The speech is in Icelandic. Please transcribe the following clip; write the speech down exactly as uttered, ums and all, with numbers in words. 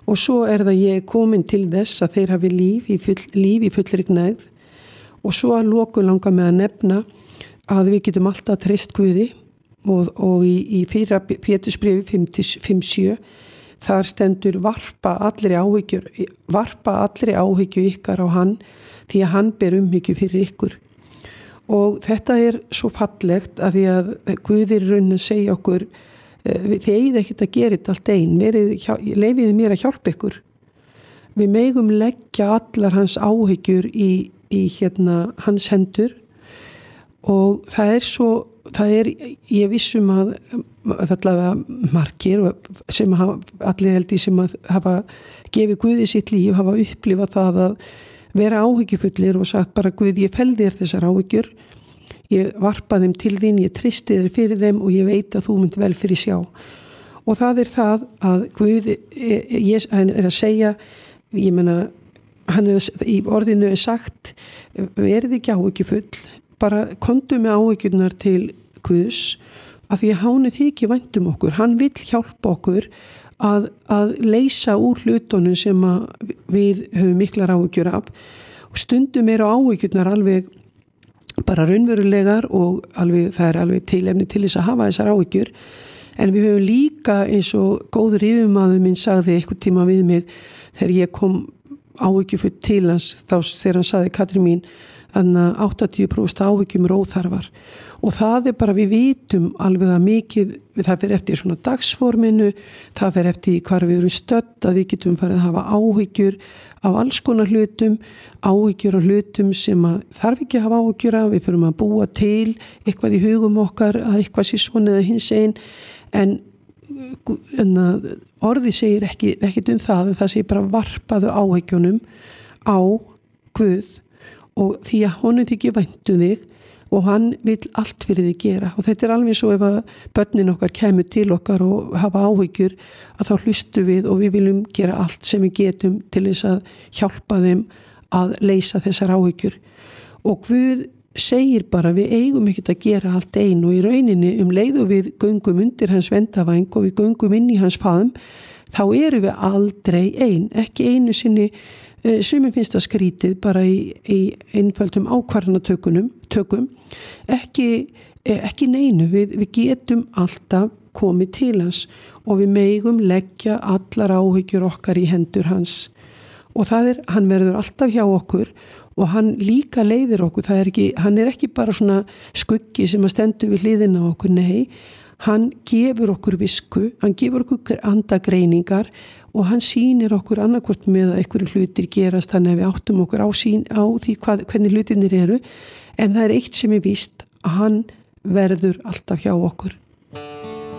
og svo er það ég komin til þess að þeir hafi líf í, full, líf í fullri gnægð og svo að lokum langar með að nefna að við getum alltaf treyst Guði og, og í, í fyrra Pétursbréfi fimm sjö þar stendur varpa allri áhyggjur, varpa allri áhyggju ykkar á hann því að hann ber umhyggju fyrir ykkur. Og þetta er svo fallegt að því að Guð er raunin að segja okkur þið eigið ekkert að gera þetta allt einn, leifiði mér að hjálpa ykkur. Við megum leggja allar hans áhyggjur í, í hérna, hans hendur og það er svo, það er, ég vissum að allavega margir sem hafa, allir held í sem að hafa gefið Guði sitt líf, hafa upplifað það að vera áhyggjufullir og sagt bara Guð, ég felði þér þessar áhyggjur. Ég varpa þeim til þín, ég tristi þér fyrir þeim og ég veit að þú mynd vel fyrir sjá. Og það er það að Guð ég, hann er að segja, ég meina, hann er að, í orðinu er sagt, verið ekki áhyggjufull, bara komdu með áhyggjurnar til Guðs, af því að hann er þykir vænt um okkur. Hann vill hjálpa okkur að, að leysa úr hlutunum sem að við höfum miklar áhyggjur af. Og stundum eru áhyggjurnar alveg bara raunverulegar og alveg, það er alveg tilefni til þess að hafa þessar áhyggjur en við höfum líka eins og góður yfirmaður minn sagði eitthvað tíma við mig þegar ég kom áhyggjufull til hans þá þegar hann sagði Katrín mín að áttatíu prósent áhyggjum er óþarfar og það er bara við vitum alveg að mikið, það fer eftir svona dagsforminu, það fer eftir hvar við erum stödd að við getum farið að hafa áhyggjur af alls konar hlutum, áhyggjur af hlutum sem að þarf ekki að hafa áhyggjur af, við förum að búa til eitthvað í hugum okkar að eitthvað sé svona eða hins einn en, en orði segir ekki, ekkit um það, það segir bara varpaðu áhyggjunum á Guð og því að honum þykir vænt um þig og hann vill allt fyrir þig gera og þetta er alveg svo ef að börnin okkar kemur til okkar og hafa áhyggjur að þá hlustu við og við viljum gera allt sem við getum til þess að hjálpa þeim að leysa þessar áhyggjur og Guð segir bara við eigum ekkert að gera allt einn og í rauninni um leið og við göngum undir hans vendavæng og við göngum inn í hans faðm þá erum við aldrei einn, ekki einu sinni sumum finnst það skrítið bara í, í einföldum ákvarðanatökunum tökum, ekki, ekki neinu, við, við getum alltaf komið til hans og við megum leggja allar áhyggjur okkar í hendur hans og það er, hann verður alltaf hjá okkur og hann líka leiðir okkur, það er ekki, hann er ekki bara svona skuggi sem að stendur við hliðina á okkur, nei, hann gefur okkur visku, hann gefur okkur andagreiningar og hann sýnir okkur annarkvort með að einhverju hlutir gerast þannig að við áttum okkur á, sín, á því hvað, hvernig hlutinir eru en það er eitt sem er víst að hann verður alltaf hjá okkur.